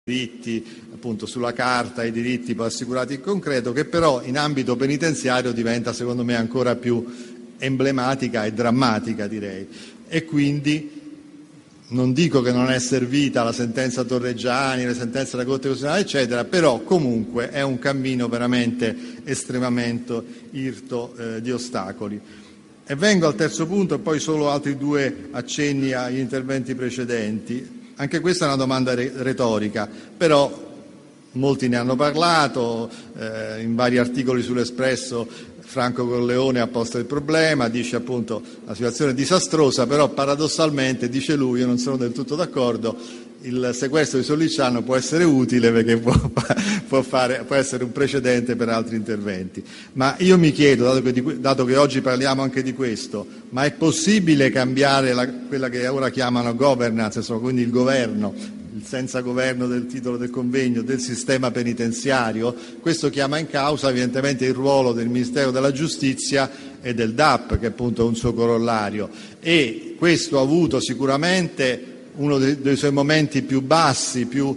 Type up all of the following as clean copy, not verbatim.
diritti appunto sulla carta, i diritti assicurati in concreto, che però in ambito penitenziario diventa secondo me ancora più emblematica e drammatica, direi. E quindi non dico che non è servita la sentenza Torreggiani, le sentenze della Corte Costituzionale, eccetera, però comunque è un cammino veramente estremamente irto di ostacoli. E vengo al terzo punto e poi solo altri due accenni agli interventi precedenti. Anche questa è una domanda retorica, però molti ne hanno parlato, in vari articoli sull'Espresso Franco Corleone ha posto il problema, dice appunto la situazione è disastrosa, però paradossalmente, dice lui, io non sono del tutto d'accordo, il sequestro di Sollicciano può essere utile perché può essere un precedente per altri interventi. Ma io mi chiedo, dato che oggi parliamo anche di questo, ma è possibile cambiare quella che ora chiamano governance, insomma, quindi il governo, il senza governo del titolo del convegno, del sistema penitenziario? Questo chiama in causa evidentemente il ruolo del Ministero della Giustizia e del DAP, che appunto è un suo corollario, e questo ha avuto sicuramente uno dei suoi momenti più bassi, più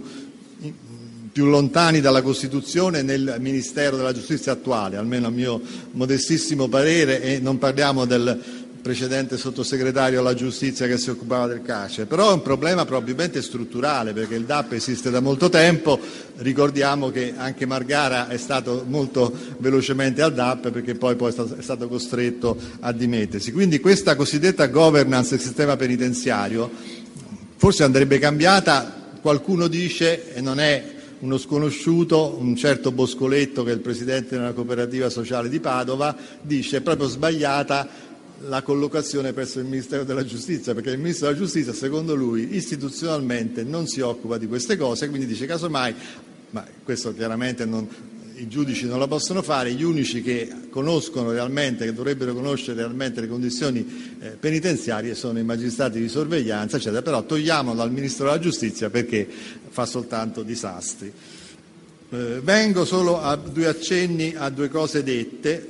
lontani dalla Costituzione nel Ministero della Giustizia attuale, almeno a mio modestissimo parere, e non parliamo del precedente sottosegretario alla Giustizia che si occupava del carcere. Però è un problema probabilmente strutturale, perché il DAP esiste da molto tempo, ricordiamo che anche Margara è stato molto velocemente al DAP perché poi è stato costretto a dimettersi. Quindi questa cosiddetta governance del sistema penitenziario forse andrebbe cambiata. Qualcuno dice, e non è uno sconosciuto, un certo Boscoletto, che è il presidente della cooperativa sociale di Padova, dice è proprio sbagliata la collocazione presso il Ministero della Giustizia, perché il Ministro della Giustizia, secondo lui, istituzionalmente non si occupa di queste cose, quindi dice casomai, ma questo chiaramente i giudici non lo possono fare, gli unici che conoscono realmente, che dovrebbero conoscere realmente le condizioni penitenziarie sono i magistrati di sorveglianza, eccetera, però togliamolo dal Ministro della Giustizia perché fa soltanto disastri. Vengo solo a due accenni a due cose dette,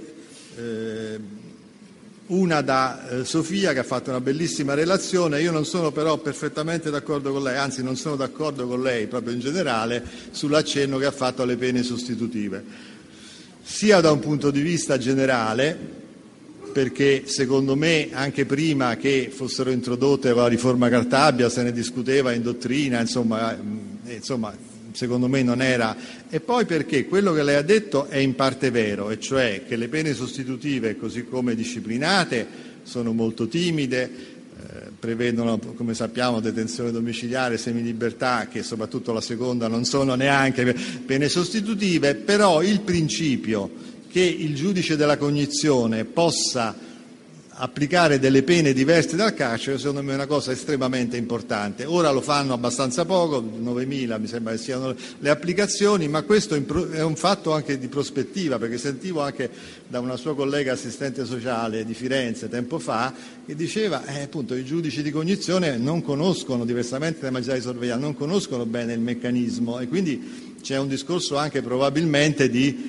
una da Sofia, che ha fatto una bellissima relazione. Io non sono però perfettamente d'accordo con lei, anzi non sono d'accordo con lei proprio in generale sull'accenno che ha fatto alle pene sostitutive, sia da un punto di vista generale, perché secondo me anche prima che fossero introdotte la riforma Cartabia se ne discuteva in dottrina, insomma secondo me non era, e poi perché quello che lei ha detto è in parte vero, e cioè che le pene sostitutive, così come disciplinate, sono molto timide, prevedono, come sappiamo, detenzione domiciliare, semilibertà, che soprattutto la seconda non sono neanche pene sostitutive, però il principio che il giudice della cognizione possa applicare delle pene diverse dal carcere secondo me è una cosa estremamente importante. Ora lo fanno abbastanza poco, 9.000 mi sembra che siano le applicazioni, ma questo è un fatto anche di prospettiva, perché sentivo anche da una sua collega assistente sociale di Firenze tempo fa che diceva appunto i giudici di cognizione non conoscono, diversamente dai magistrati di sorveglianza, non conoscono bene il meccanismo, e quindi c'è un discorso anche probabilmente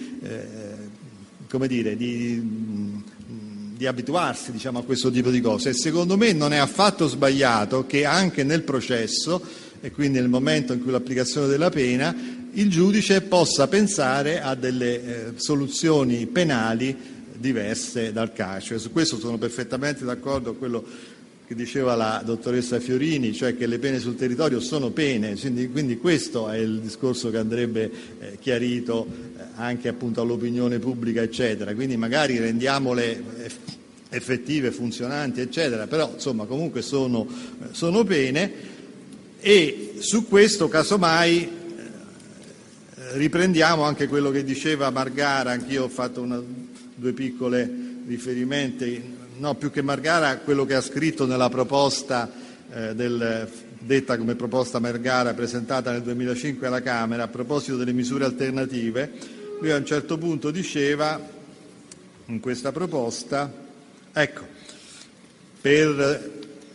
di abituarsi, diciamo, a questo tipo di cose. E secondo me non è affatto sbagliato che anche nel processo, e quindi nel momento in cui l'applicazione della pena, il giudice possa pensare a delle soluzioni penali diverse dal carcere. Su questo sono perfettamente d'accordo con quello che diceva la dottoressa Fiorini, cioè che le pene sul territorio sono pene, quindi questo è il discorso che andrebbe chiarito anche appunto all'opinione pubblica, eccetera. Quindi magari rendiamole effettive, funzionanti, eccetera, però insomma comunque sono pene, e su questo casomai riprendiamo anche quello che diceva Margara. Anch'io ho fatto due piccole riferimenti, no, più che Margara, quello che ha scritto nella proposta detta come proposta Margara presentata nel 2005 alla Camera a proposito delle misure alternative. Lui a un certo punto diceva in questa proposta, ecco, per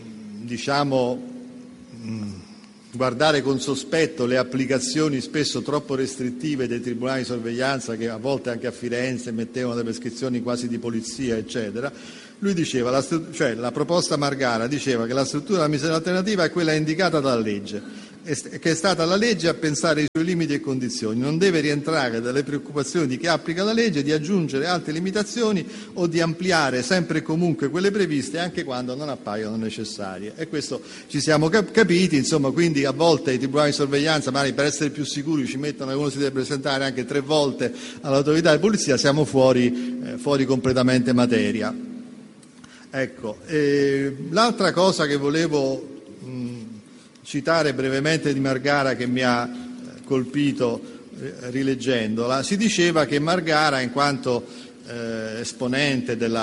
guardare con sospetto le applicazioni spesso troppo restrittive dei tribunali di sorveglianza, che a volte anche a Firenze mettevano delle prescrizioni quasi di polizia, eccetera, lui diceva, la proposta Margara diceva che la struttura della misura alternativa è quella indicata dalla legge, che è stata la legge a pensare ai suoi limiti e condizioni, non deve rientrare dalle preoccupazioni di chi applica la legge di aggiungere altre limitazioni o di ampliare sempre e comunque quelle previste anche quando non appaiono necessarie. E questo ci siamo capiti, insomma, quindi a volte i tribunali di sorveglianza, magari per essere più sicuri, ci mettono che uno si deve presentare anche 3 volte all'autorità di polizia, siamo fuori completamente materia. Ecco, l'altra cosa che volevo citare brevemente di Margara, che mi ha colpito rileggendola, si diceva che Margara, in quanto esponente di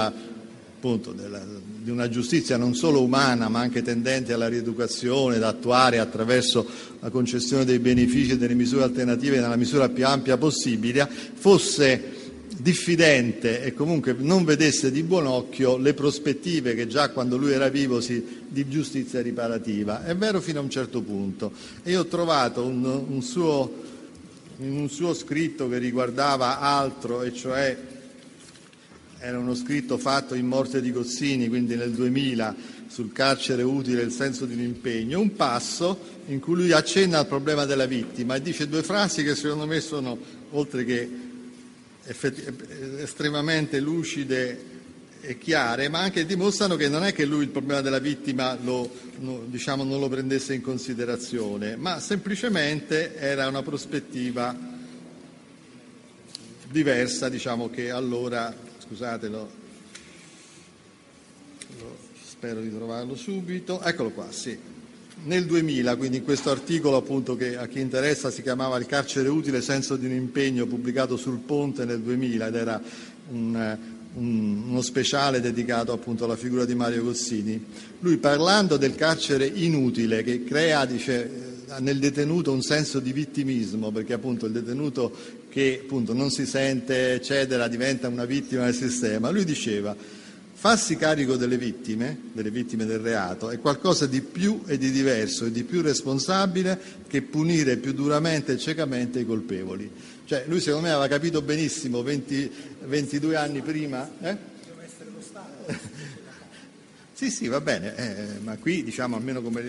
una giustizia non solo umana ma anche tendente alla rieducazione da attuare attraverso la concessione dei benefici e delle misure alternative nella misura più ampia possibile, fosse diffidente e comunque non vedesse di buon occhio le prospettive che già quando lui era vivo di giustizia riparativa. È vero fino a un certo punto. E io ho trovato in un suo scritto che riguardava altro, e cioè era uno scritto fatto in morte di Gozzini, quindi nel 2000, sul carcere utile e il senso di un impegno, un passo in cui lui accenna al problema della vittima e dice 2 frasi che secondo me sono, oltre che estremamente lucide e chiare, ma anche dimostrano che non è che lui il problema della vittima non lo prendesse in considerazione, ma semplicemente era una prospettiva diversa, che allora, scusatelo, spero di trovarlo subito, eccolo qua, sì. Nel 2000, quindi in questo articolo appunto che a chi interessa si chiamava Il carcere utile, senso di un impegno, pubblicato sul Ponte nel 2000, ed era uno speciale dedicato appunto alla figura di Mario Gozzini. Lui, parlando del carcere inutile che crea, dice, nel detenuto un senso di vittimismo, perché appunto il detenuto che appunto non si sente eccetera diventa una vittima del sistema, lui diceva: farsi carico delle vittime del reato, è qualcosa di più e di diverso e di più responsabile che punire più duramente e ciecamente i colpevoli. Cioè, lui secondo me aveva capito benissimo 22 anni prima. Deve essere lo Stato. Sì, va bene, ma qui almeno come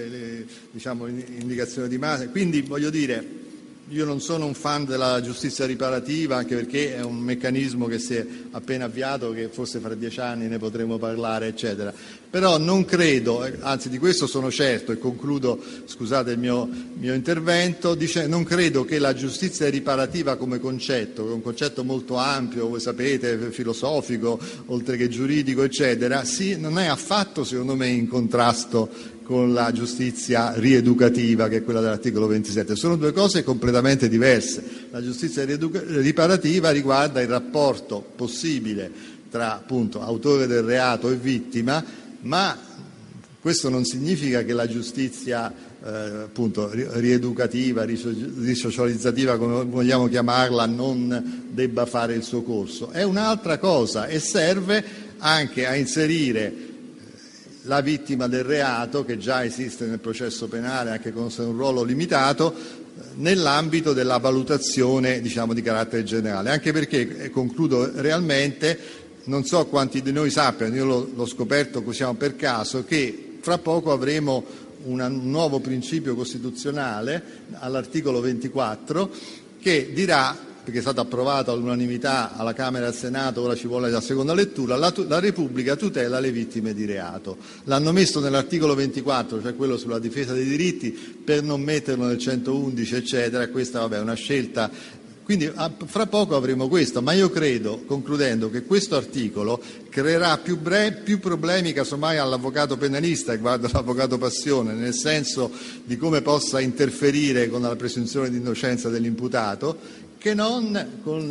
indicazione di base. Quindi voglio dire, io non sono un fan della giustizia riparativa, anche perché è un meccanismo che si è appena avviato, che forse fra 10 anni ne potremo parlare, eccetera. Però non credo, anzi di questo sono certo, e concludo, scusate il mio intervento, non credo che la giustizia riparativa come concetto, che è un concetto molto ampio, voi sapete, filosofico, oltre che giuridico, eccetera, non è affatto, secondo me, in contrasto con la giustizia rieducativa, che è quella dell'articolo 27. Sono 2 cose completamente diverse. La giustizia riparativa riguarda il rapporto possibile tra appunto autore del reato e vittima, ma questo non significa che la giustizia appunto rieducativa, risocializzativa, come vogliamo chiamarla, non debba fare il suo corso. È un'altra cosa e serve anche a inserire la vittima del reato, che già esiste nel processo penale anche con un ruolo limitato, nell'ambito della valutazione di carattere generale, anche perché, concludo realmente, non so quanti di noi sappiano, io l'ho scoperto così per caso, che fra poco avremo un nuovo principio costituzionale all'articolo 24 che dirà, perché è stato approvato all'unanimità alla Camera e al Senato, ora ci vuole la seconda lettura, la Repubblica tutela le vittime di reato. L'hanno messo nell'articolo 24, cioè quello sulla difesa dei diritti, per non metterlo nel 111, eccetera. Questa è una scelta. Quindi fra poco avremo questo, ma io credo, concludendo, che questo articolo creerà più problemi casomai all'avvocato penalista, che guarda l'avvocato passione, nel senso di come possa interferire con la presunzione di innocenza dell'imputato, che non con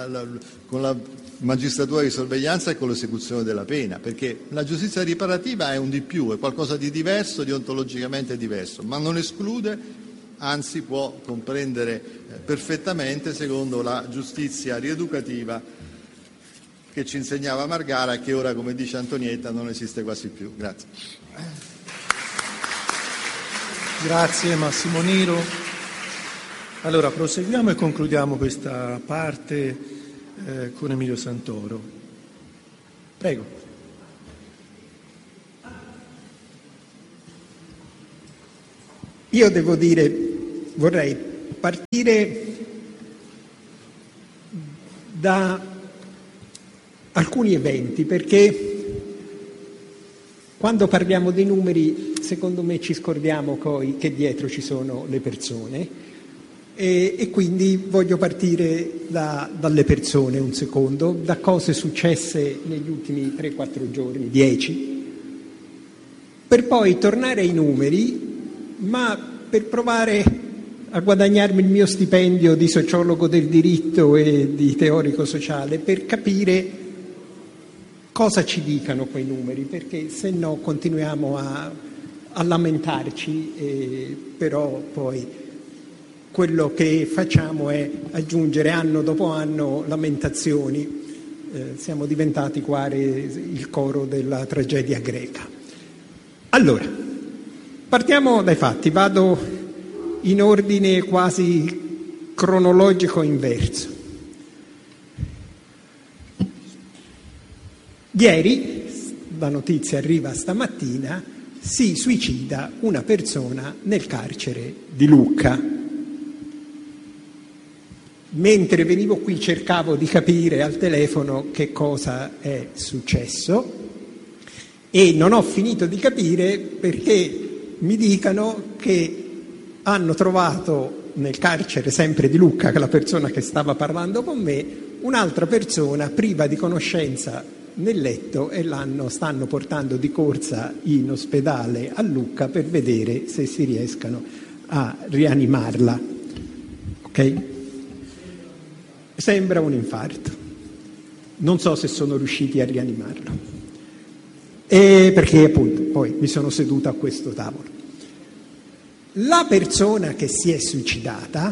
la magistratura di sorveglianza e con l'esecuzione della pena, perché la giustizia riparativa è un di più, è qualcosa di diverso, di ontologicamente diverso, ma non esclude, anzi può comprendere perfettamente, secondo la giustizia rieducativa che ci insegnava Margara e che ora, come dice Antonietta, non esiste quasi più. Grazie. Grazie Massimo Niro. Allora, proseguiamo e concludiamo questa parte con Emilio Santoro. Prego. Io devo dire, vorrei partire da alcuni eventi, perché quando parliamo dei numeri, secondo me ci scordiamo poi che dietro ci sono le persone, e quindi voglio partire dalle persone un secondo, da cose successe negli ultimi 3-4 giorni, 10, per poi tornare ai numeri, ma per provare a guadagnarmi il mio stipendio di sociologo del diritto e di teorico sociale, per capire cosa ci dicano quei numeri, perché se no continuiamo a lamentarci, però poi quello che facciamo è aggiungere anno dopo anno lamentazioni. Siamo diventati qua il coro della tragedia greca. Allora, partiamo dai fatti, vado in ordine quasi cronologico inverso. Ieri, la notizia arriva stamattina, si suicida una persona nel carcere di Lucca. Mentre venivo qui cercavo di capire al telefono che cosa è successo e non ho finito di capire perché mi dicano che hanno trovato nel carcere sempre di Lucca, che la persona che stava parlando con me, un'altra persona priva di conoscenza nel letto e stanno portando di corsa in ospedale a Lucca per vedere se si riescano a rianimarla. Ok? Sembra un infarto. Non so se sono riusciti a rianimarlo. Perché appunto poi mi sono seduto a questo tavolo. La persona che si è suicidata,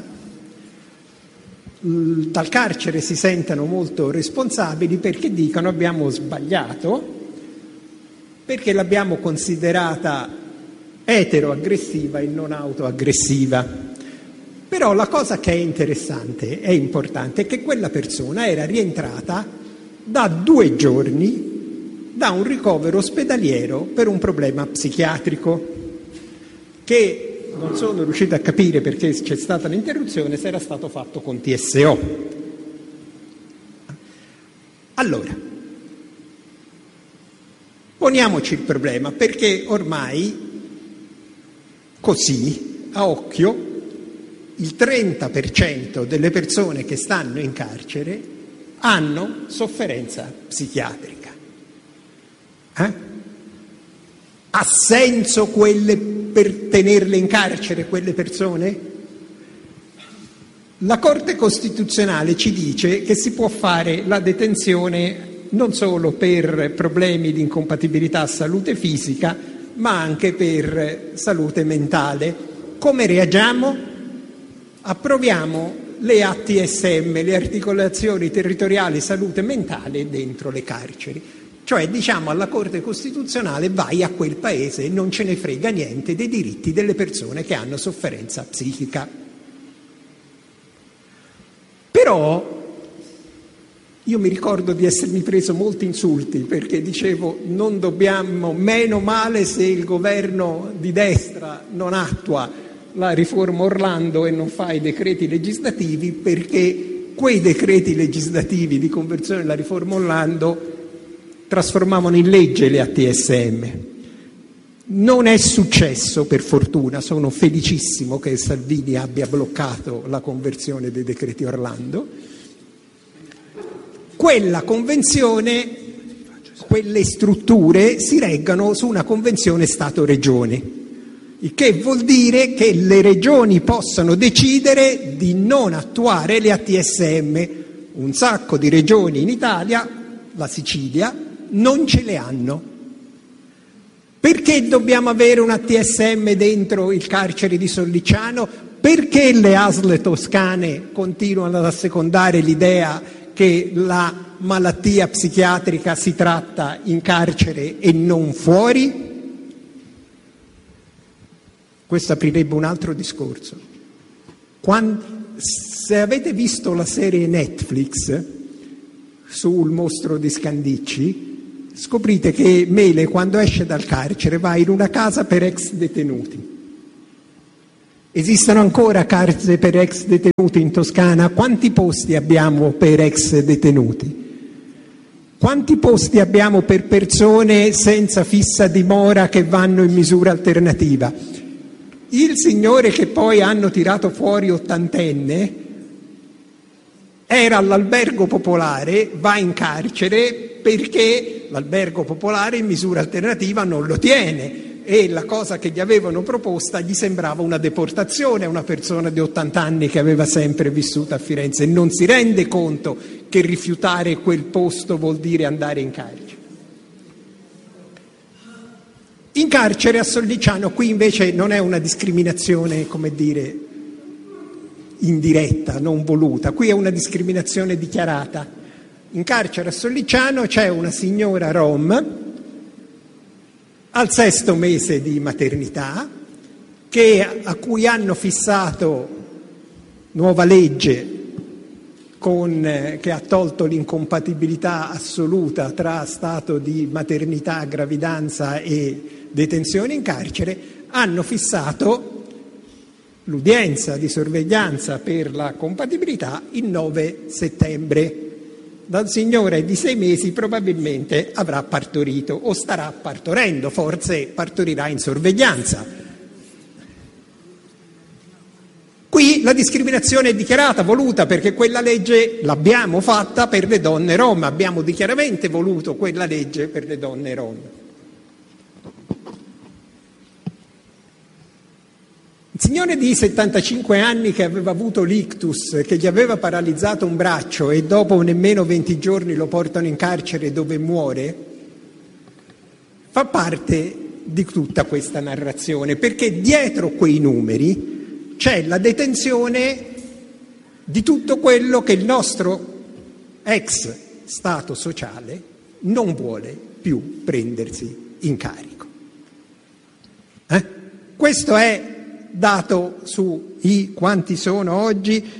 dal carcere si sentono molto responsabili perché dicono abbiamo sbagliato, perché l'abbiamo considerata eteroaggressiva e non autoaggressiva. Però la cosa che è interessante e importante è che quella persona era rientrata da 2 giorni da un ricovero ospedaliero per un problema psichiatrico che non sono riuscito a capire perché c'è stata l'interruzione, se era stato fatto con TSO. Allora, poniamoci il problema, perché ormai così, a occhio, il 30% delle persone che stanno in carcere hanno sofferenza psichiatrica. Ha senso per tenerle in carcere quelle persone? La Corte Costituzionale ci dice che si può fare la detenzione non solo per problemi di incompatibilità salute fisica, ma anche per salute mentale. Come reagiamo? Approviamo le ATSM, le articolazioni territoriali salute mentale, dentro le carceri. Cioè diciamo alla Corte Costituzionale vai a quel paese e non ce ne frega niente dei diritti delle persone che hanno sofferenza psichica. Però io mi ricordo di essermi preso molti insulti perché dicevo non dobbiamo, meno male se il governo di destra non attua la riforma Orlando e non fa i decreti legislativi, perché quei decreti legislativi di conversione della riforma Orlando trasformavano in legge le ATSM. Non è successo, per fortuna, sono felicissimo che Salvini abbia bloccato la conversione dei decreti Orlando. Quella convenzione, quelle strutture si reggano su una convenzione Stato-Regione. Il che vuol dire che le regioni possono decidere di non attuare le ATSM. Un sacco di regioni in Italia, la Sicilia, non ce le hanno. Perché dobbiamo avere un ATSM dentro il carcere di Sollicciano? Perché le ASL toscane continuano ad assecondare l'idea che la malattia psichiatrica si tratta in carcere e non fuori? Questo aprirebbe un altro discorso. Se avete visto la serie Netflix sul mostro di Scandicci, scoprite che Mele, quando esce dal carcere, va in una casa per ex detenuti Esistono ancora case per ex detenuti in Toscana? Quanti posti abbiamo per ex detenuti? Quanti posti abbiamo per persone senza fissa dimora che vanno in misura alternativa? Il signore che poi hanno tirato fuori ottantenne era all'albergo popolare, va in carcere perché l'albergo popolare in misura alternativa non lo tiene. E la cosa che gli avevano proposta gli sembrava una deportazione a una persona di 80 anni che aveva sempre vissuto a Firenze e non si rende conto che rifiutare quel posto vuol dire andare in carcere. In carcere a Sollicciano, qui invece non è una discriminazione, come dire, indiretta, non voluta, qui è una discriminazione dichiarata. In carcere a Sollicciano c'è una signora rom al 6° mese di maternità, a cui hanno fissato nuova legge che ha tolto l'incompatibilità assoluta tra stato di maternità, gravidanza e detenzione in carcere, hanno fissato l'udienza di sorveglianza per la compatibilità il 9 settembre. Dal signore di 6 mesi probabilmente avrà partorito o starà partorendo, forse partorirà in sorveglianza. Qui la discriminazione è dichiarata, voluta, perché quella legge l'abbiamo fatta per le donne rom, abbiamo dichiaramente voluto quella legge per le donne rom. Il signore di 75 anni che aveva avuto l'ictus, che gli aveva paralizzato un braccio e dopo nemmeno 20 giorni lo portano in carcere dove muore, fa parte di tutta questa narrazione, perché dietro quei numeri c'è la detenzione di tutto quello che il nostro ex Stato sociale non vuole più prendersi in carico. Questo è dato sui quanti sono oggi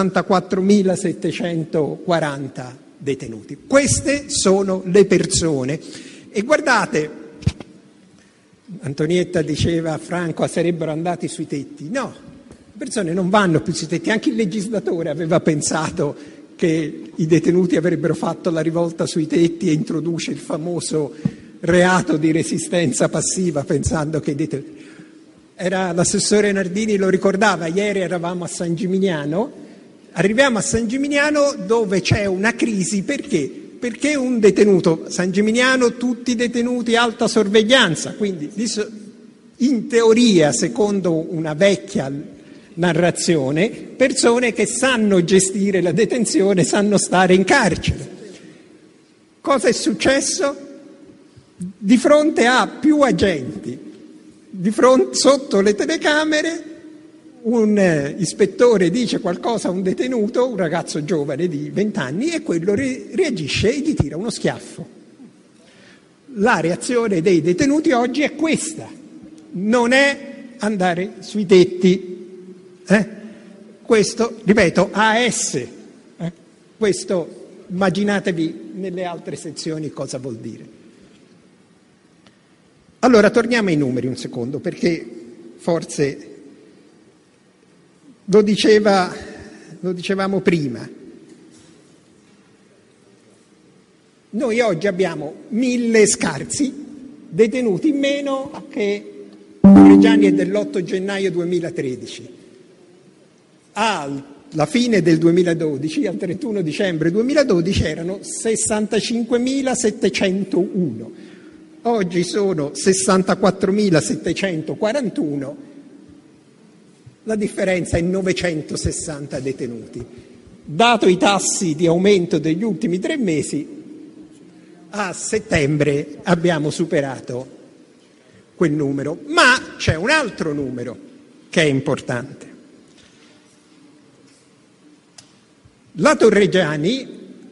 64.740 detenuti. Queste sono le persone. E guardate, Antonietta diceva a Franco sarebbero andati sui tetti. No, le persone non vanno più sui tetti. Anche il legislatore aveva pensato che i detenuti avrebbero fatto la rivolta sui tetti e introduce il famoso reato di resistenza passiva, pensando che i detenuti... Era l'assessore Nardini, lo ricordava, ieri eravamo a San Gimignano, arriviamo a San Gimignano dove c'è una crisi, perché? Perché un detenuto, San Gimignano tutti detenuti alta sorveglianza, quindi in teoria, secondo una vecchia narrazione, persone che sanno gestire la detenzione, sanno stare in carcere. Cosa è successo? Di fronte a più agenti, sotto le telecamere, un ispettore dice qualcosa a un detenuto, un ragazzo giovane di 20 anni, e quello reagisce e gli tira uno schiaffo. La reazione dei detenuti oggi è questa, non è andare sui tetti. Questo, ripeto, AS. Questo immaginatevi nelle altre sezioni cosa vuol dire. Allora, torniamo ai numeri un secondo, perché forse lo dicevamo prima. Noi oggi abbiamo 1.000 scarsi detenuti in meno che Reggiani è dell'8 gennaio 2013. Alla fine del 2012, al 31 dicembre 2012, erano 65.701. Oggi sono 64.741, la differenza è 960 detenuti. Dato i tassi di aumento degli ultimi 3 mesi, a settembre abbiamo superato quel numero. Ma c'è un altro numero che è importante. La Torreggiani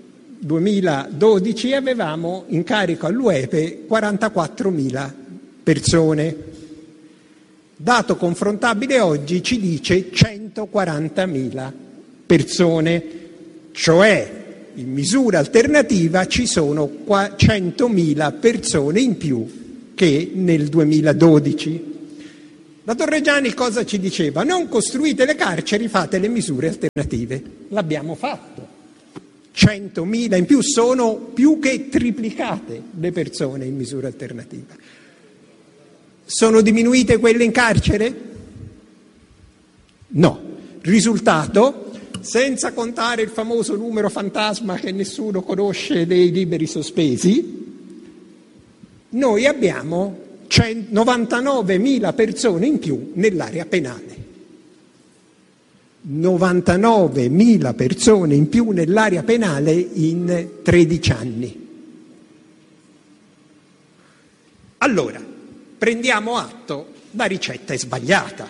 2012 avevamo in carico all'UEPE 44.000 persone. Dato confrontabile oggi ci dice 140.000 persone, cioè in misura alternativa ci sono 100.000 persone in più che nel 2012. La Torreggiani cosa ci diceva? Non costruite le carceri, fate le misure alternative. L'abbiamo fatto. 100.000 in più, sono più che triplicate le persone in misura alternativa. Sono diminuite quelle in carcere? No. Risultato, senza contare il famoso numero fantasma che nessuno conosce dei liberi sospesi, noi abbiamo 99.000 persone in più nell'area penale. 99.000 persone in più nell'area penale in 13 anni. Allora, prendiamo atto, la ricetta è sbagliata.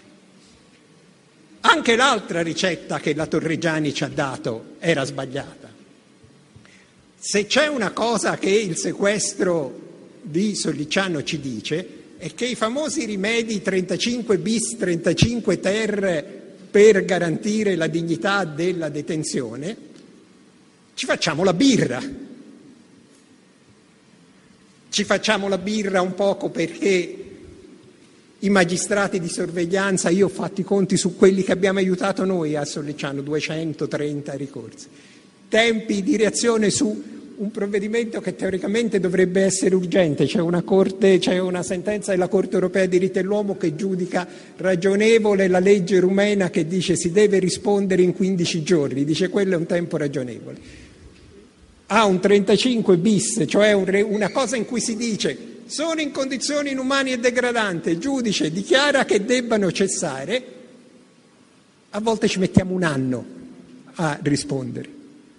Anche l'altra ricetta che la Torreggiani ci ha dato era sbagliata. Se c'è una cosa che il sequestro di Sollicciano ci dice, è che i famosi rimedi 35 bis, 35 ter per garantire la dignità della detenzione, ci facciamo la birra. Ci facciamo la birra un poco perché i magistrati di sorveglianza, io ho fatto i conti su quelli che abbiamo aiutato noi a Sollicciano, 230 ricorsi. Tempi di reazione su un provvedimento che teoricamente dovrebbe essere urgente, c'è una sentenza della Corte Europea dei diritti dell'uomo che giudica ragionevole la legge rumena che dice si deve rispondere in 15 giorni, dice quello è un tempo ragionevole. Ha un 35 bis, cioè una cosa in cui si dice sono in condizioni inumane e degradanti, il giudice dichiara che debbano cessare, a volte ci mettiamo un anno a rispondere.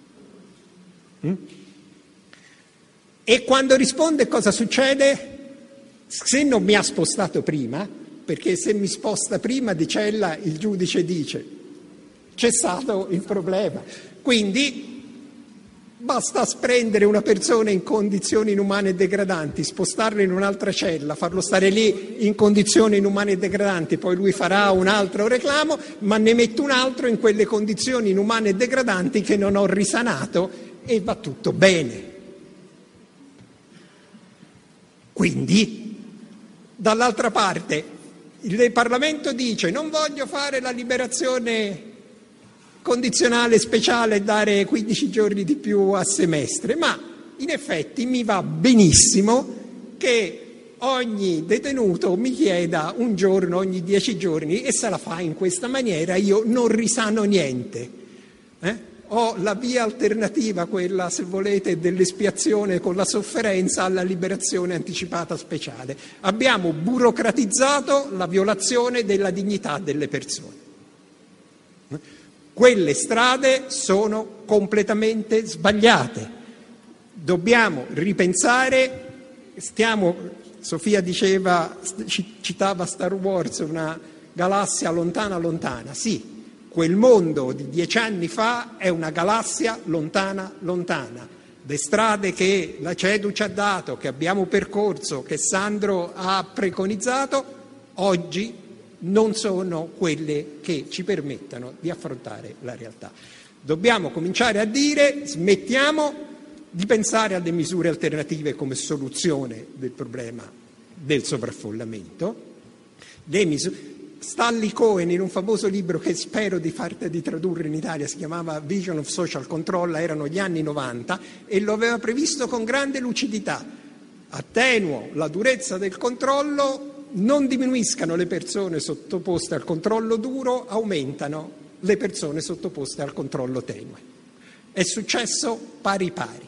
E quando risponde cosa succede? Se non mi ha spostato prima, perché se mi sposta prima di cella il giudice dice cessato il problema. Quindi basta prendere una persona in condizioni inumane e degradanti, spostarlo in un'altra cella, farlo stare lì in condizioni inumane e degradanti, poi lui farà un altro reclamo, ma ne metto un altro in quelle condizioni inumane e degradanti che non ho risanato e va tutto bene. Quindi, dall'altra parte, il Parlamento dice non voglio fare la liberazione condizionale speciale e dare 15 giorni di più a semestre, ma in effetti mi va benissimo che ogni detenuto mi chieda un giorno ogni 10 giorni e se la fa in questa maniera io non risano niente. Ho la via alternativa, quella se volete dell'espiazione con la sofferenza, alla liberazione anticipata speciale. Abbiamo burocratizzato la violazione della dignità delle persone. Quelle strade sono completamente sbagliate. Dobbiamo ripensare, Sofia citava Star Wars, una galassia lontana lontana, sì. Quel mondo di 10 anni fa è una galassia lontana, lontana. Le strade che la CEDU ci ha dato, che abbiamo percorso, che Sandro ha preconizzato, oggi non sono quelle che ci permettano di affrontare la realtà. Dobbiamo cominciare a dire smettiamo di pensare alle misure alternative come soluzione del problema del sovraffollamento. Stanley Cohen, in un famoso libro che spero di tradurre in Italia, si chiamava Vision of Social Control, erano gli anni 90 e lo aveva previsto con grande lucidità. Attenuo la durezza del controllo, non diminuiscano le persone sottoposte al controllo duro, aumentano le persone sottoposte al controllo tenue. È successo pari pari.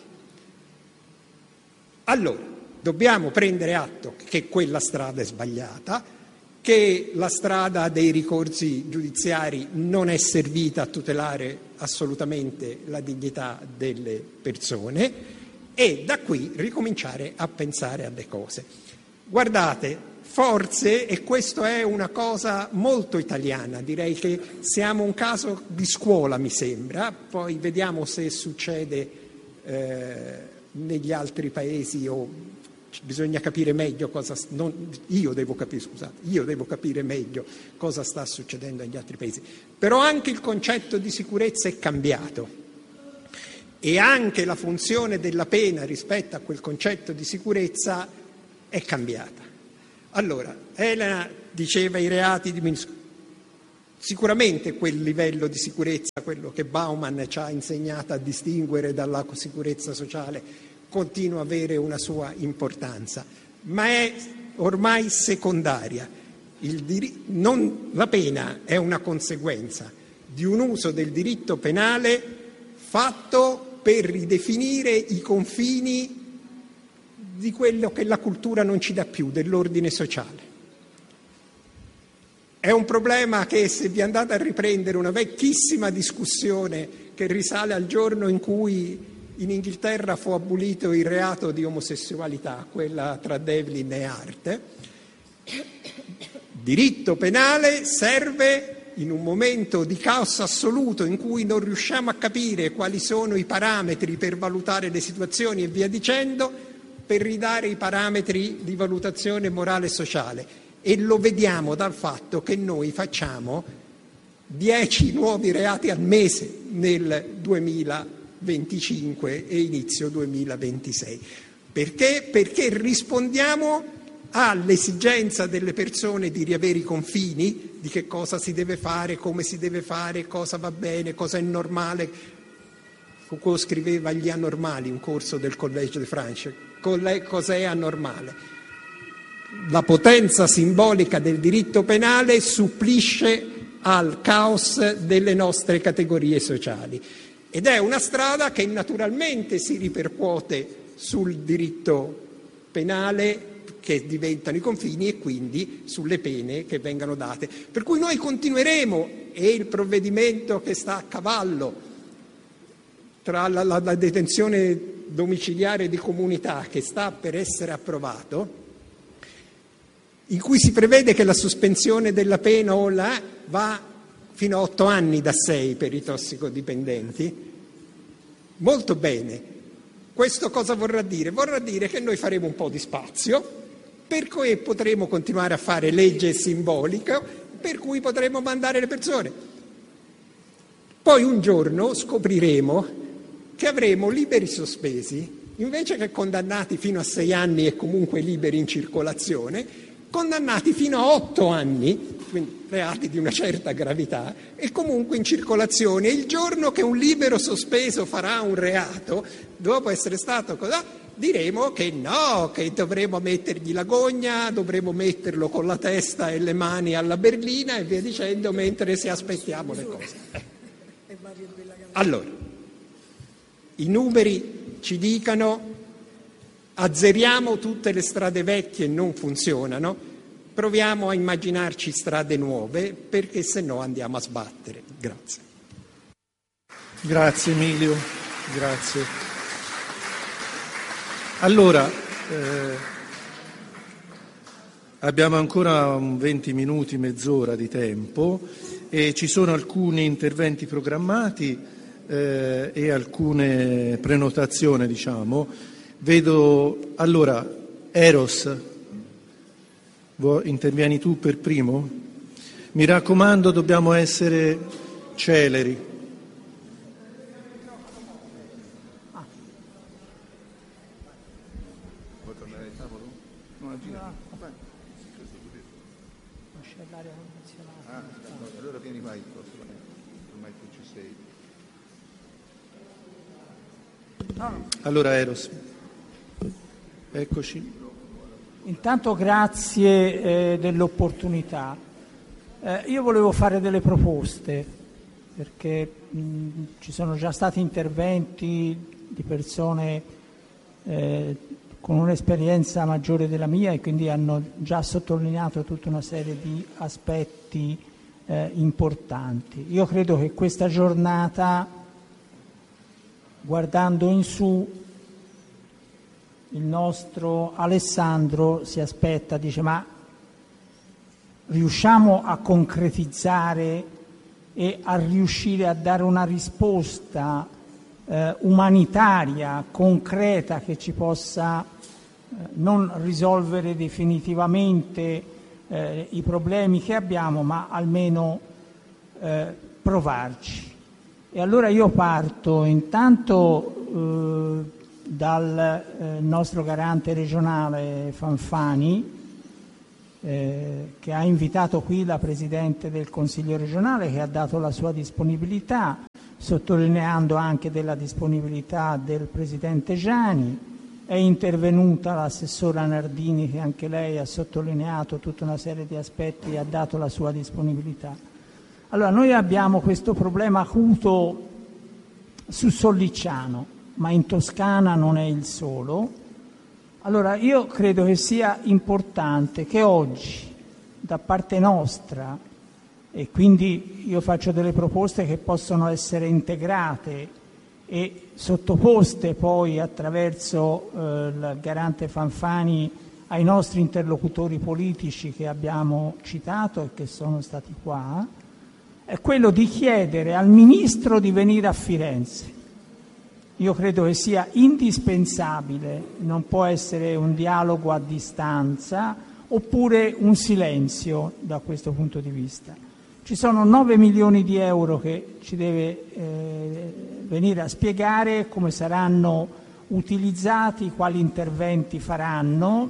Allora, dobbiamo prendere atto che quella strada è sbagliata, che la strada dei ricorsi giudiziari non è servita a tutelare assolutamente la dignità delle persone e da qui ricominciare a pensare alle cose. Guardate, forse, e questo è una cosa molto italiana, direi che siamo un caso di scuola mi sembra, poi vediamo se succede negli altri paesi o bisogna capire meglio io devo capire meglio cosa sta succedendo negli altri paesi. Però anche il concetto di sicurezza è cambiato e anche la funzione della pena rispetto a quel concetto di sicurezza è cambiata. Allora, Elena diceva i reati diminuiscono. Sicuramente quel livello di sicurezza, quello che Bauman ci ha insegnato a distinguere dalla sicurezza sociale, continua a avere una sua importanza, ma è ormai secondaria. La pena è una conseguenza di un uso del diritto penale fatto per ridefinire i confini di quello che la cultura non ci dà più, dell'ordine sociale. È un problema che, se vi andate a riprendere una vecchissima discussione che risale al giorno in cui in Inghilterra fu abolito il reato di omosessualità, quella tra Devlin e Hart, diritto penale serve in un momento di caos assoluto in cui non riusciamo a capire quali sono i parametri per valutare le situazioni e via dicendo, per ridare i parametri di valutazione morale e sociale. E lo vediamo dal fatto che noi facciamo 10 nuovi reati al mese nel 2025 e inizio 2026. Perché? Perché rispondiamo all'esigenza delle persone di riavere i confini, di che cosa si deve fare, come si deve fare, cosa va bene, cosa è normale. Foucault scriveva Gli anormali, un corso del Collège de France. Cos'è anormale? La potenza simbolica del diritto penale supplisce al caos delle nostre categorie sociali ed è una strada che naturalmente si ripercuote sul diritto penale, che diventano i confini, e quindi sulle pene che vengono date. Per cui noi continueremo, e il provvedimento che sta a cavallo tra la detenzione domiciliare di comunità, che sta per essere approvato, in cui si prevede che la sospensione della pena va fino a 8 anni da 6 per i tossicodipendenti. Molto bene. Questo cosa vorrà dire? Vorrà dire che noi faremo un po' di spazio, per cui potremo continuare a fare legge simbolica, per cui potremo mandare le persone. Poi un giorno scopriremo che avremo liberi sospesi, invece che condannati fino a 6 anni e comunque liberi in circolazione, condannati fino a 8 anni, quindi reati di una certa gravità, e comunque in circolazione. E il giorno che un libero sospeso farà un reato, dopo essere stato diremo che no, che dovremo mettergli la gogna, dovremo metterlo con la testa e le mani alla berlina e via dicendo, mentre se aspettiamo le cose. Allora, i numeri ci dicano: azzeriamo tutte le strade vecchie, non funzionano, proviamo a immaginarci strade nuove, perché se no andiamo a sbattere. Grazie. Grazie Emilio, grazie. Allora, abbiamo ancora 20 minuti, mezz'ora di tempo e ci sono alcuni interventi programmati e alcune prenotazioni, diciamo. Vedo, allora, Eros, intervieni tu per primo? Mi raccomando, dobbiamo essere celeri. Vuoi tornare al tavolo? No, non c'è l'aria condizionata. Allora vieni qua, ormai tu ci sei. Allora, Eros. Eccoci. Intanto grazie dell'opportunità. Io volevo fare delle proposte, perché ci sono già stati interventi di persone con un'esperienza maggiore della mia e quindi hanno già sottolineato tutta una serie di aspetti importanti. Io credo che questa giornata, guardando in su, il nostro Alessandro si aspetta, dice: ma riusciamo a concretizzare e a riuscire a dare una risposta umanitaria, concreta, che ci possa non risolvere definitivamente i problemi che abbiamo, ma almeno provarci. E allora io parto intanto dal nostro garante regionale Fanfani, che ha invitato qui la Presidente del Consiglio regionale, che ha dato la sua disponibilità, sottolineando anche della disponibilità del Presidente Giani. È intervenuta l'assessora Nardini, che anche lei ha sottolineato tutta una serie di aspetti e ha dato la sua disponibilità. Allora, noi abbiamo questo problema acuto su Sollicciano, ma in Toscana non è il solo. Allora, io credo che sia importante che oggi, da parte nostra, e quindi io faccio delle proposte che possono essere integrate e sottoposte poi attraverso il garante Fanfani ai nostri interlocutori politici che abbiamo citato e che sono stati qua, è quello di chiedere al Ministro di venire a Firenze. Io credo che sia indispensabile, non può essere un dialogo a distanza oppure un silenzio da questo punto di vista. Ci sono 9 milioni di euro che ci deve venire a spiegare come saranno utilizzati, quali interventi faranno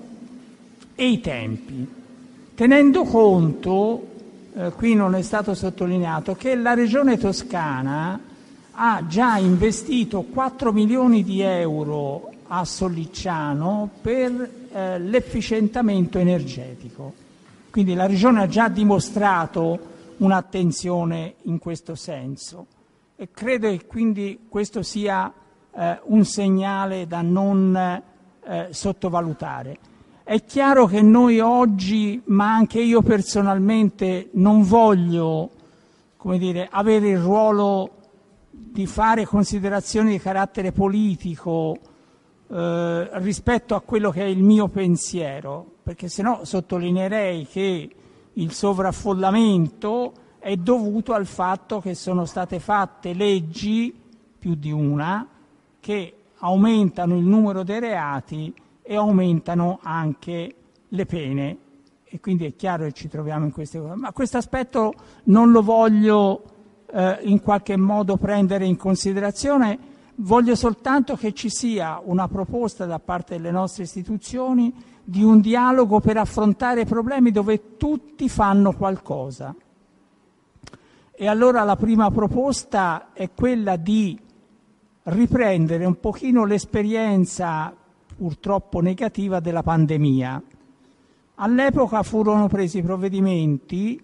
e i tempi, tenendo conto, qui non è stato sottolineato, che la Regione Toscana ha già investito 4 milioni di euro a Sollicciano per l'efficientamento energetico. Quindi la Regione ha già dimostrato un'attenzione in questo senso e credo che quindi questo sia un segnale da non sottovalutare. È chiaro che noi oggi, ma anche io personalmente, non voglio, come dire, avere il ruolo di fare considerazioni di carattere politico rispetto a quello che è il mio pensiero, perché sennò sottolineerei che il sovraffollamento è dovuto al fatto che sono state fatte leggi, più di una, che aumentano il numero dei reati e aumentano anche le pene. E quindi è chiaro che ci troviamo in queste cose. Ma questo aspetto non lo voglio in qualche modo prendere in considerazione, voglio soltanto che ci sia una proposta da parte delle nostre istituzioni di un dialogo per affrontare problemi dove tutti fanno qualcosa. E allora la prima proposta è quella di riprendere un pochino l'esperienza purtroppo negativa della pandemia. All'epoca furono presi provvedimenti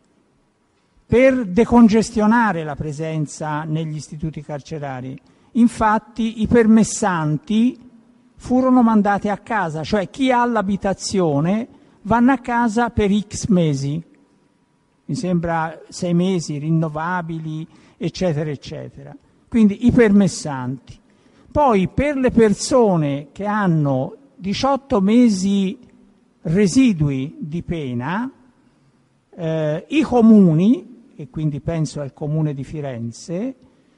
per decongestionare la presenza negli istituti carcerari. Infatti i permessanti furono mandati a casa, cioè chi ha l'abitazione vanno a casa per X mesi, mi sembra 6 mesi, rinnovabili, eccetera, eccetera. Quindi i permessanti. Poi per le persone che hanno 18 mesi residui di pena, i comuni, e quindi penso al Comune di Firenze,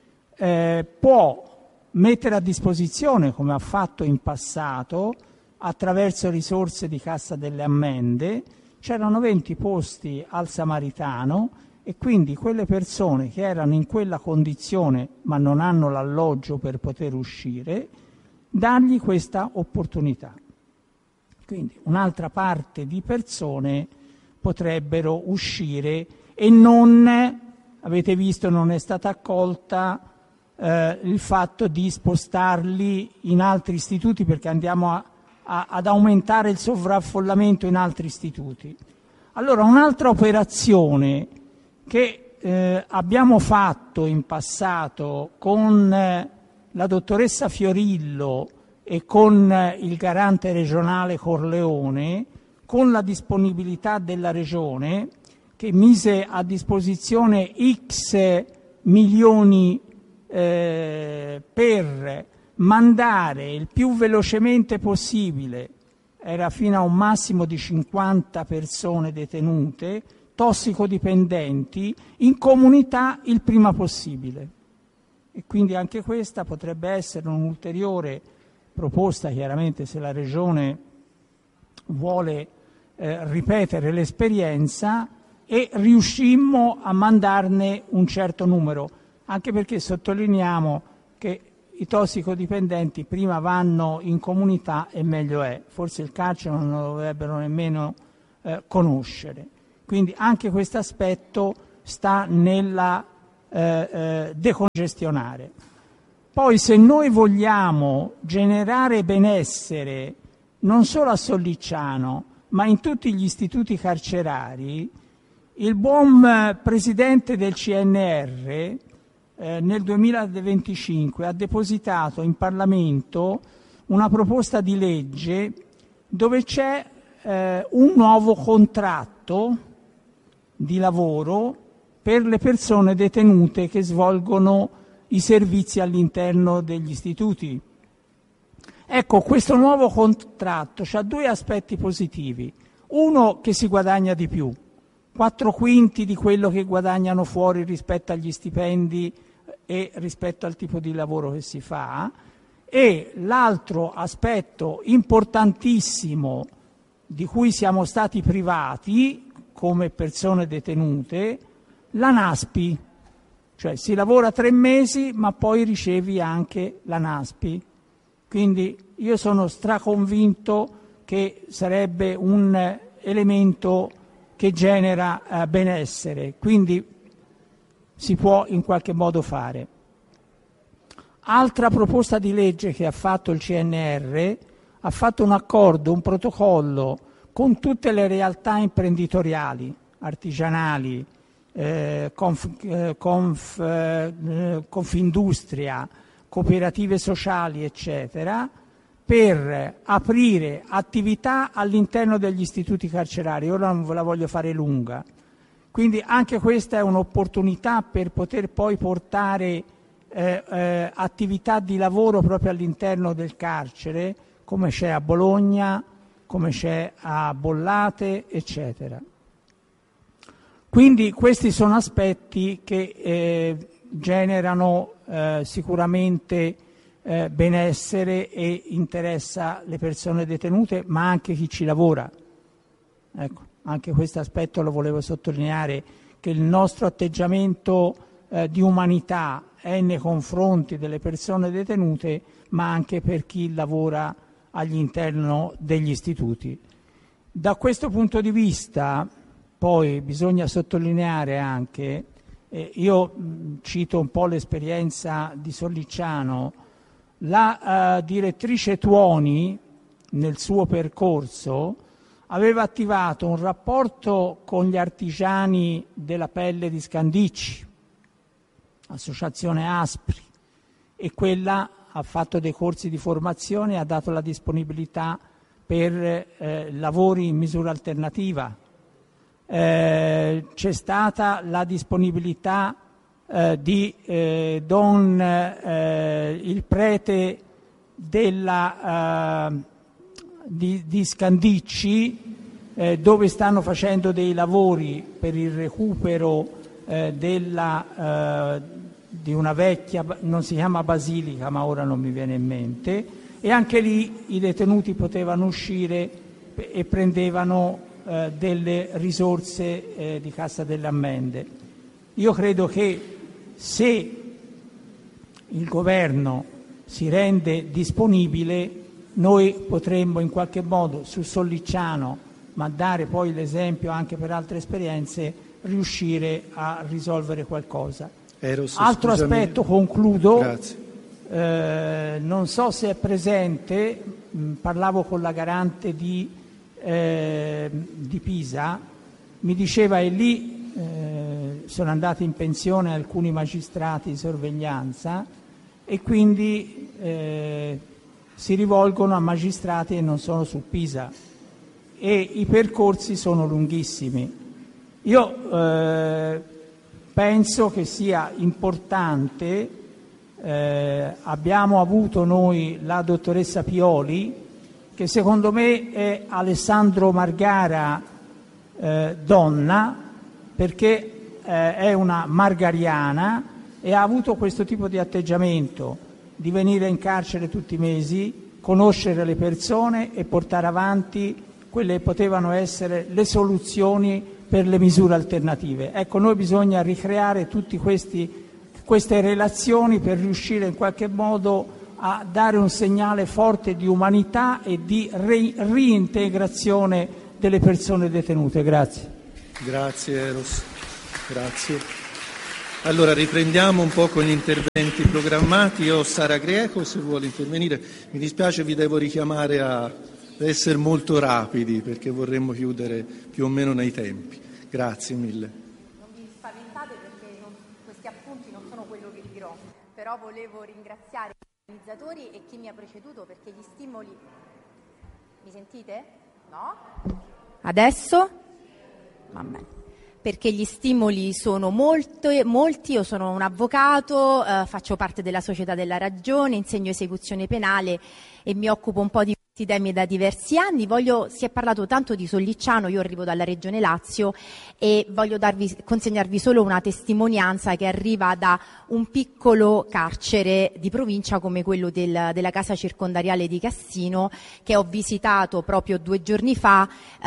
può mettere a disposizione, come ha fatto in passato, attraverso risorse di Cassa delle Ammende, c'erano 20 posti al Samaritano e quindi quelle persone che erano in quella condizione ma non hanno l'alloggio per poter uscire, dargli questa opportunità. Quindi un'altra parte di persone potrebbero uscire e non, avete visto, non è stata accolta il fatto di spostarli in altri istituti perché andiamo ad aumentare il sovraffollamento in altri istituti. Allora un'altra operazione che abbiamo fatto in passato con la dottoressa Fiorillo e con il garante regionale Corleone, con la disponibilità della Regione, che mise a disposizione X milioni per mandare il più velocemente possibile, era fino a un massimo di 50 persone detenute, tossicodipendenti, in comunità il prima possibile. E quindi anche questa potrebbe essere un'ulteriore proposta, chiaramente se la Regione vuole ripetere l'esperienza e riuscimmo a mandarne un certo numero, anche perché sottolineiamo che i tossicodipendenti prima vanno in comunità e meglio è. Forse il carcere non lo dovrebbero nemmeno conoscere. Quindi anche questo aspetto sta nella decongestionare. Poi se noi vogliamo generare benessere non solo a Sollicciano, ma in tutti gli istituti carcerari, il buon presidente del CNR nel 2025 ha depositato in Parlamento una proposta di legge dove c'è un nuovo contratto di lavoro per le persone detenute che svolgono i servizi all'interno degli istituti. Ecco, questo nuovo contratto ha due aspetti positivi. Uno, che si guadagna di più, 4/5 di quello che guadagnano fuori rispetto agli stipendi e rispetto al tipo di lavoro che si fa, e l'altro aspetto importantissimo di cui siamo stati privati come persone detenute, la NASPI, cioè si lavora 3 mesi ma poi ricevi anche la NASPI. Quindi io sono straconvinto che sarebbe un elemento che genera benessere, quindi si può in qualche modo fare. Altra proposta di legge che ha fatto il CNR, ha fatto un accordo, un protocollo con tutte le realtà imprenditoriali, artigianali, Confindustria, cooperative sociali, eccetera, per aprire attività all'interno degli istituti carcerari. Ora non ve la voglio fare lunga. Quindi anche questa è un'opportunità per poter poi portare attività di lavoro proprio all'interno del carcere, come c'è a Bologna, come c'è a Bollate, eccetera. Quindi questi sono aspetti che generano sicuramente benessere e interessa le persone detenute, ma anche chi ci lavora. Ecco, anche questo aspetto lo volevo sottolineare, che il nostro atteggiamento di umanità è nei confronti delle persone detenute, ma anche per chi lavora all'interno degli istituti. Da questo punto di vista, poi bisogna sottolineare anche, io cito un po' l'esperienza di Sollicciano, la direttrice Tuoni nel suo percorso aveva attivato un rapporto con gli artigiani della pelle di Scandicci, associazione Aspri, e quella ha fatto dei corsi di formazione e ha dato la disponibilità per lavori in misura alternativa. C'è stata la disponibilità di il prete di Scandicci, dove stanno facendo dei lavori per il recupero di una vecchia, non si chiama basilica ma ora non mi viene in mente, e anche lì i detenuti potevano uscire e prendevano delle risorse di Cassa delle Ammende. Io credo che se il governo si rende disponibile, noi potremmo in qualche modo su Sollicciano, ma dare poi l'esempio anche per altre esperienze, riuscire a risolvere qualcosa. Altro aspetto, concludo. Grazie. Non so se è presente, parlavo con la garante di Pisa, mi diceva, e lì sono andati in pensione alcuni magistrati di sorveglianza e quindi si rivolgono a magistrati che non sono su Pisa e i percorsi sono lunghissimi. Io penso che sia importante, abbiamo avuto noi la dottoressa Pioli, che secondo me è Alessandro Margara donna, perché è una margariana e ha avuto questo tipo di atteggiamento, di venire in carcere tutti i mesi, conoscere le persone e portare avanti quelle che potevano essere le soluzioni per le misure alternative. Ecco, noi bisogna ricreare tutte queste relazioni per riuscire in qualche modo a dare un segnale forte di umanità e di reintegrazione delle persone detenute. Grazie. Grazie Eros, grazie. Allora riprendiamo un po' con gli interventi programmati. Io ho Sara Greco, se vuole intervenire. Mi dispiace, vi devo richiamare a essere molto rapidi perché vorremmo chiudere più o meno nei tempi. Grazie mille. Non vi spaventate perché questi appunti non sono quello che dirò, però volevo ringraziare gli organizzatori e chi mi ha preceduto perché gli stimoli... Mi sentite? No? Adesso? Va bene. Perché gli stimoli sono molti, io sono un avvocato, faccio parte della Società della Ragione, insegno esecuzione penale e mi occupo un po' di questi temi da diversi anni. Si è parlato tanto di Sollicciano, io arrivo dalla Regione Lazio e voglio consegnarvi solo una testimonianza che arriva da un piccolo carcere di provincia come quello della casa circondariale di Cassino, che ho visitato proprio 2 giorni fa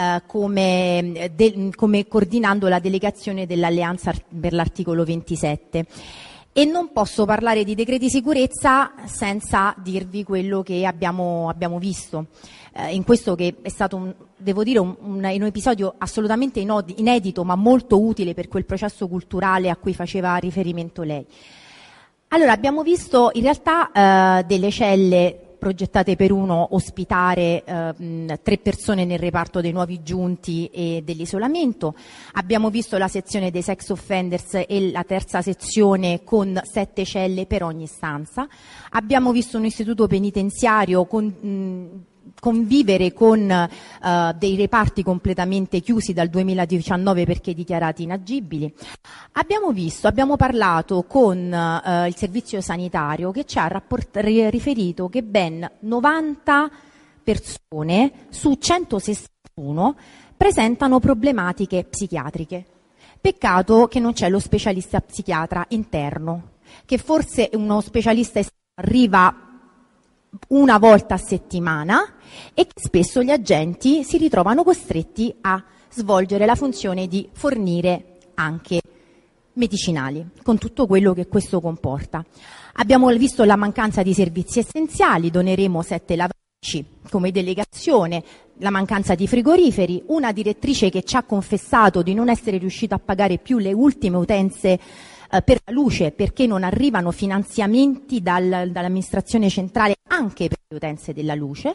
come coordinando la delegazione dell'Alleanza per l'articolo 27. E non posso parlare di decreti sicurezza senza dirvi quello che abbiamo visto in questo, che è stato devo dire un episodio assolutamente inedito, ma molto utile per quel processo culturale a cui faceva riferimento lei. Allora, abbiamo visto in realtà delle celle progettate per ospitare 3 persone nel reparto dei nuovi giunti e dell'isolamento. Abbiamo visto la sezione dei sex offenders e la terza sezione con 7 celle per ogni stanza. Abbiamo visto un istituto penitenziario convivere con dei reparti completamente chiusi dal 2019 perché dichiarati inagibili. Abbiamo parlato con il servizio sanitario che ci ha riferito che ben 90 persone su 161 presentano problematiche psichiatriche. Peccato che non c'è lo specialista psichiatra interno, che forse uno specialista esterno arriva una volta a settimana e che spesso gli agenti si ritrovano costretti a svolgere la funzione di fornire anche medicinali, con tutto quello che questo comporta. Abbiamo visto la mancanza di servizi essenziali, doneremo 7 lavatrici come delegazione, la mancanza di frigoriferi, una direttrice che ci ha confessato di non essere riuscita a pagare più le ultime utenze per la luce perché non arrivano finanziamenti dall'amministrazione centrale anche per le utenze della luce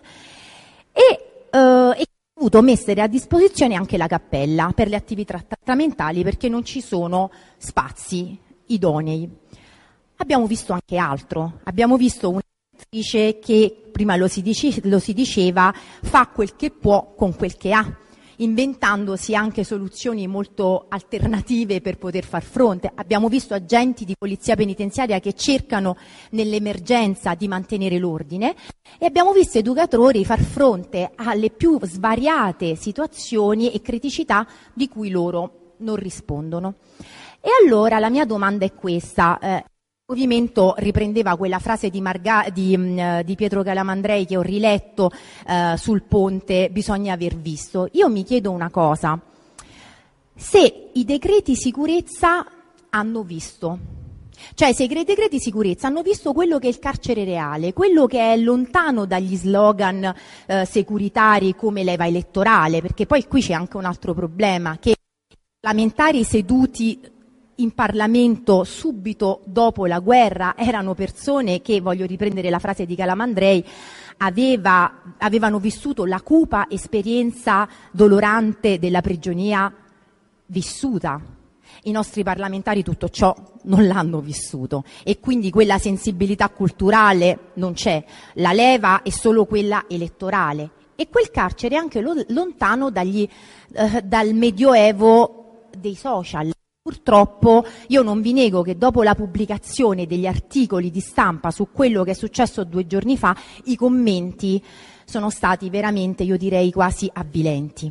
e ha dovuto mettere a disposizione anche la cappella per le attività trattamentali perché non ci sono spazi idonei. Abbiamo visto anche altro, abbiamo visto un'attrice che prima lo si diceva fa quel che può con quel che ha, inventandosi anche soluzioni molto alternative per poter far fronte. Abbiamo visto agenti di polizia penitenziaria che cercano nell'emergenza di mantenere l'ordine e abbiamo visto educatori far fronte alle più svariate situazioni e criticità di cui loro non rispondono. E allora la mia domanda è questa. Il movimento riprendeva quella frase di Pietro Calamandrei che ho riletto sul ponte, bisogna aver visto. Io mi chiedo una cosa, se i decreti sicurezza hanno visto, cioè se i decreti sicurezza hanno visto quello che è il carcere reale, quello che è lontano dagli slogan securitari come leva elettorale, perché poi qui c'è anche un altro problema, che i parlamentari seduti in Parlamento subito dopo la guerra erano persone che, voglio riprendere la frase di Calamandrei, avevano vissuto la cupa esperienza dolorante della prigionia vissuta. I nostri parlamentari tutto ciò non l'hanno vissuto e quindi quella sensibilità culturale non c'è, la leva è solo quella elettorale e quel carcere è anche lontano dal medioevo dei social. Purtroppo io non vi nego che dopo la pubblicazione degli articoli di stampa su quello che è successo 2 giorni fa, i commenti sono stati veramente, io direi, quasi avvilenti.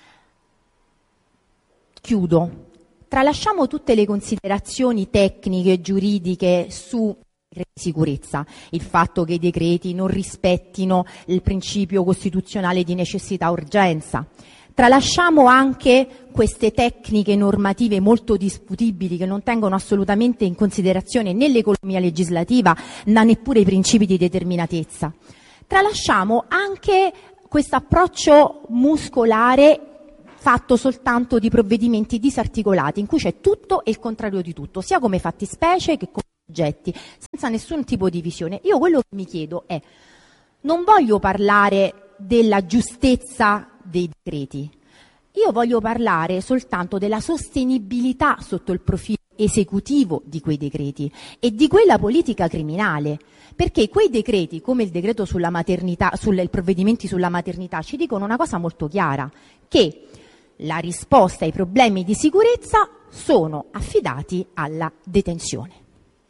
Chiudo. Tralasciamo tutte le considerazioni tecniche e giuridiche su decreti di sicurezza, il fatto che i decreti non rispettino il principio costituzionale di necessità-urgenza. Tralasciamo anche queste tecniche normative molto discutibili che non tengono assolutamente in considerazione né l'economia legislativa né neppure i principi di determinatezza. Tralasciamo anche questo approccio muscolare fatto soltanto di provvedimenti disarticolati in cui c'è tutto e il contrario di tutto, sia come fattispecie che come oggetti, senza nessun tipo di visione. Io quello che mi chiedo è: non voglio parlare della giustezza dei decreti, io voglio parlare soltanto della sostenibilità sotto il profilo esecutivo di quei decreti e di quella politica criminale, perché quei decreti, come il decreto sulla maternità, i provvedimenti sulla maternità, ci dicono una cosa molto chiara, che la risposta ai problemi di sicurezza sono affidati alla detenzione.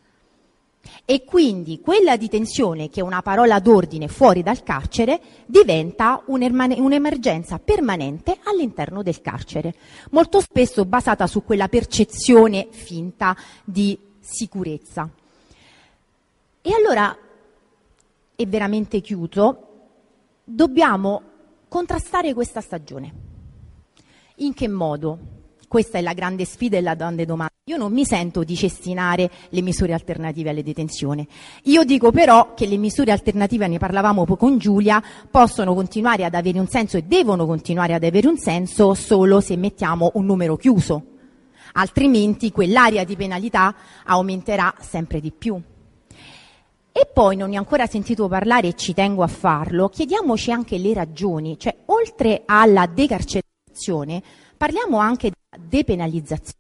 E quindi quella detenzione, che è una parola d'ordine fuori dal carcere, diventa un'emergenza permanente all'interno del carcere, molto spesso basata su quella percezione finta di sicurezza. E allora, e veramente chiuso, dobbiamo contrastare questa stagione. In che modo? Questa è la grande sfida e la grande domanda. Io non mi sento di cestinare le misure alternative alle detenzioni. Io dico però che le misure alternative, ne parlavamo con Giulia, possono continuare ad avere un senso e devono continuare ad avere un senso solo se mettiamo un numero chiuso. Altrimenti quell'area di penalità aumenterà sempre di più. E poi, non ne ho ancora sentito parlare e ci tengo a farlo, chiediamoci anche le ragioni, cioè oltre alla decarcerazione parliamo anche della depenalizzazione.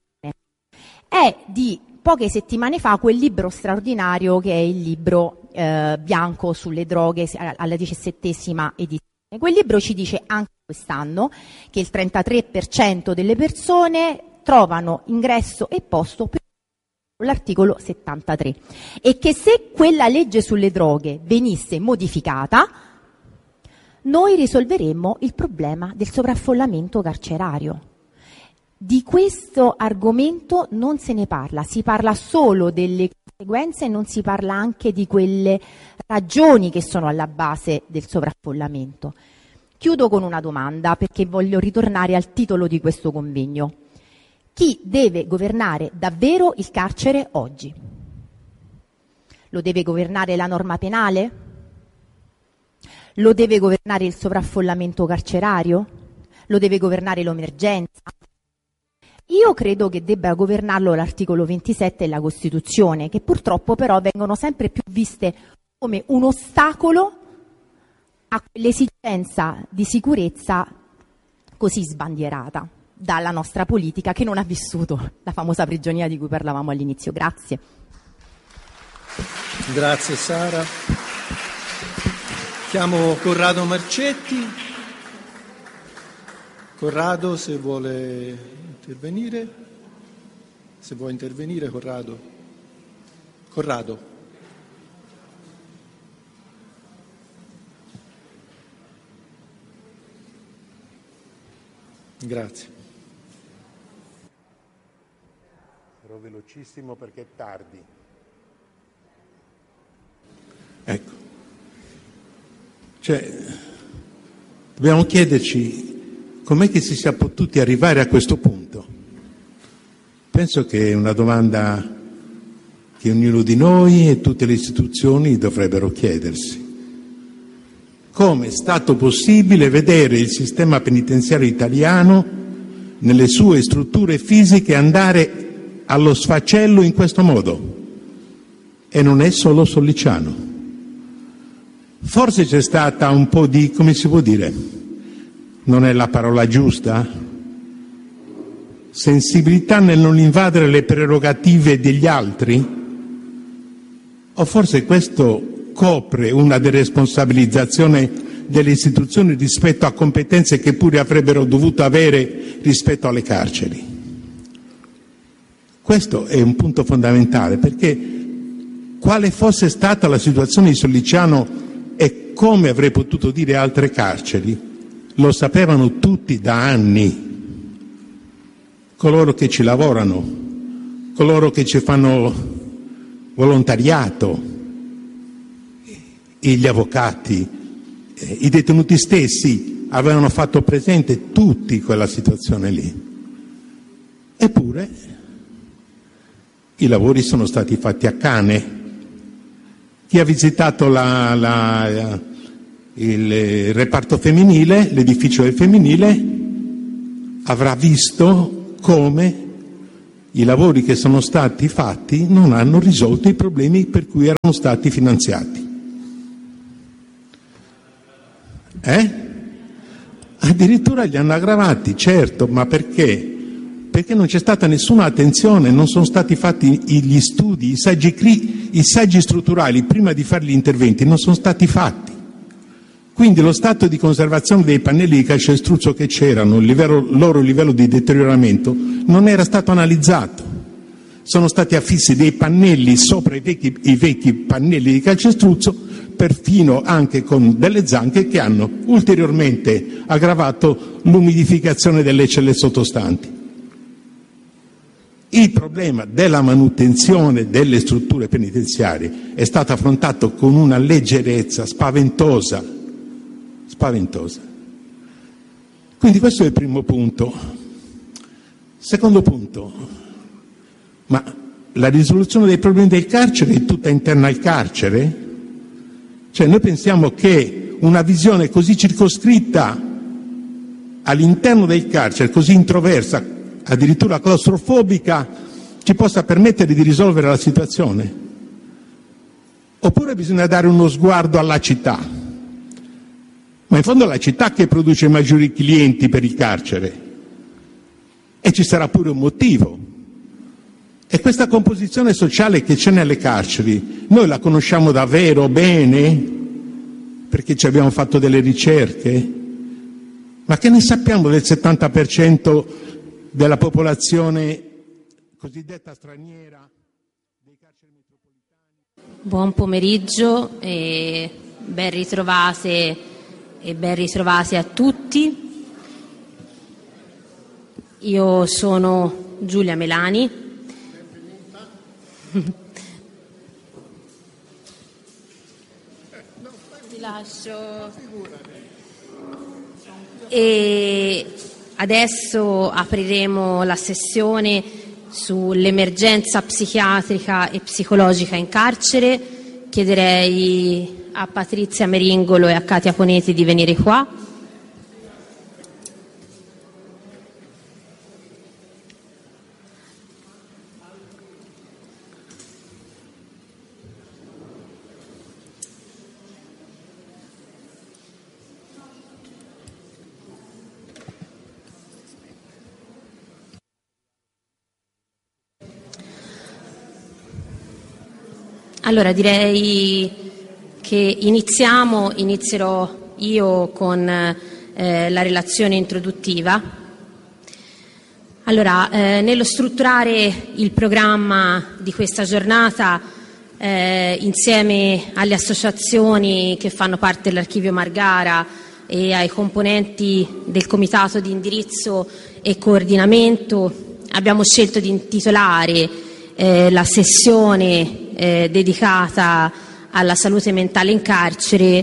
È di poche settimane fa quel libro straordinario che è il libro bianco sulle droghe alla 17ª edizione. Quel libro ci dice anche quest'anno che il 33% delle persone trovano ingresso e posto per l'articolo 73 e che se quella legge sulle droghe venisse modificata noi risolveremmo il problema del sovraffollamento carcerario. Di questo argomento non se ne parla, si parla solo delle conseguenze e non si parla anche di quelle ragioni che sono alla base del sovraffollamento. Chiudo con una domanda, perché voglio ritornare al titolo di questo convegno. Chi deve governare davvero il carcere oggi? Lo deve governare la norma penale? Lo deve governare il sovraffollamento carcerario? Lo deve governare l'emergenza? Io credo che debba governarlo l'articolo 27 della Costituzione, che purtroppo però vengono sempre più viste come un ostacolo a quell'esigenza di sicurezza così sbandierata dalla nostra politica, che non ha vissuto la famosa prigionia di cui parlavamo all'inizio. Grazie. Grazie Sara. Chiamo Corrado Marcetti. Corrado, se vuole intervenire. Se vuoi intervenire, Corrado. Corrado. Grazie. Sarò velocissimo perché è tardi. Ecco. Dobbiamo chiederci com'è che si sia potuti arrivare a questo punto. Penso che è una domanda che ognuno di noi e tutte le istituzioni dovrebbero chiedersi. Come è stato possibile vedere il sistema penitenziario italiano nelle sue strutture fisiche andare allo sfacelo in questo modo? E non è solo Sollicciano. Forse c'è stata un po' di, come si può dire, non è la parola giusta, sensibilità nel non invadere le prerogative degli altri? O forse questo copre una deresponsabilizzazione delle istituzioni rispetto a competenze che pure avrebbero dovuto avere rispetto alle carceri? Questo è un punto fondamentale, perché quale fosse stata la situazione di Sollicciano e come avrei potuto dire altre carceri, lo sapevano tutti da anni. Coloro che ci lavorano, coloro che ci fanno volontariato, gli avvocati, i detenuti stessi avevano fatto presente tutti quella situazione lì. Eppure i lavori sono stati fatti a cane. Chi ha visitato il reparto femminile, l'edificio del femminile, avrà visto come i lavori che sono stati fatti non hanno risolto i problemi per cui erano stati finanziati. Addirittura li hanno aggravati, certo, ma perché? Perché non c'è stata nessuna attenzione, non sono stati fatti gli studi, i saggi strutturali prima di fare gli interventi non sono stati fatti. Quindi lo stato di conservazione dei pannelli di calcestruzzo che c'erano, il loro livello di deterioramento, non era stato analizzato. Sono stati affissi dei pannelli sopra i vecchi pannelli di calcestruzzo, perfino anche con delle zanche che hanno ulteriormente aggravato l'umidificazione delle celle sottostanti. Il problema della manutenzione delle strutture penitenziarie è stato affrontato con una leggerezza spaventosa. Quindi questo è il primo punto. Secondo punto, ma la risoluzione dei problemi del carcere è tutta interna al carcere? Cioè noi pensiamo che una visione così circoscritta all'interno del carcere, così introversa, addirittura claustrofobica, ci possa permettere di risolvere la situazione? Oppure bisogna dare uno sguardo alla città? Ma in fondo è la città che produce i maggiori clienti per il carcere, e ci sarà pure un motivo. E questa composizione sociale che c'è nelle carceri, noi la conosciamo davvero bene, perché ci abbiamo fatto delle ricerche, ma che ne sappiamo del 70% della popolazione cosiddetta straniera dei carceri metropolitani? Buon pomeriggio e ben ritrovate a tutti. Io sono Giulia Melani. Ti lascio. E adesso apriremo la sessione sull'emergenza psichiatrica e psicologica in carcere. Chiederei a Patrizia Meringolo e a Katia Poneti di venire qua. Allora direi che inizierò io con la relazione introduttiva. Allora, nello strutturare il programma di questa giornata, insieme alle associazioni che fanno parte dell'Archivio Margara e ai componenti del Comitato di Indirizzo e Coordinamento, abbiamo scelto di intitolare la sessione dedicata alla salute mentale in carcere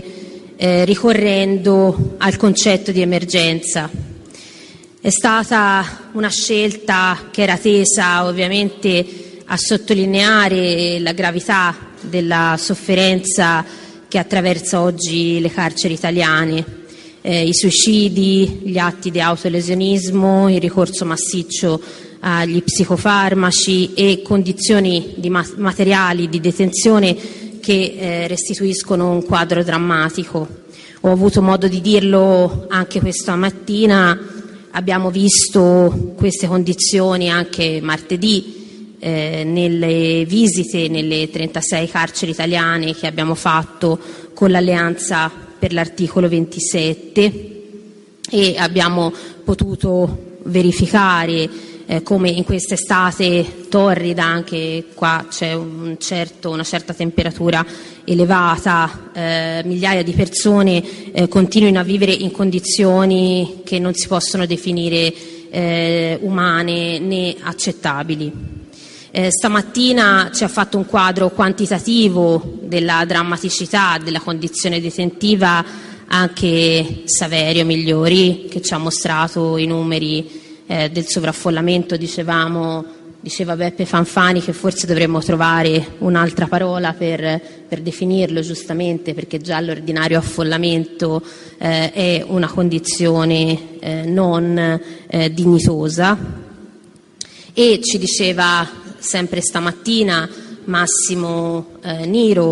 ricorrendo al concetto di emergenza. È stata una scelta che era tesa ovviamente a sottolineare la gravità della sofferenza che attraversa oggi le carceri italiane, i suicidi, gli atti di autolesionismo, il ricorso massiccio agli psicofarmaci e condizioni materiali di detenzione che restituiscono un quadro drammatico. Ho avuto modo di dirlo anche questa mattina, abbiamo visto queste condizioni anche martedì nelle visite nelle 36 carceri italiane che abbiamo fatto con l'Alleanza per l'articolo 27 e abbiamo potuto verificare come in quest'estate torrida, anche qua c'è una certa temperatura elevata, migliaia di persone continuino a vivere in condizioni che non si possono definire umane né accettabili. Stamattina ci ha fatto un quadro quantitativo della drammaticità della condizione detentiva anche Saverio Migliori, che ci ha mostrato i numeri del sovraffollamento, dicevamo, diceva Beppe Fanfani che forse dovremmo trovare un'altra parola per definirlo giustamente, perché già l'ordinario affollamento è una condizione non dignitosa. E ci diceva sempre stamattina Massimo Niro,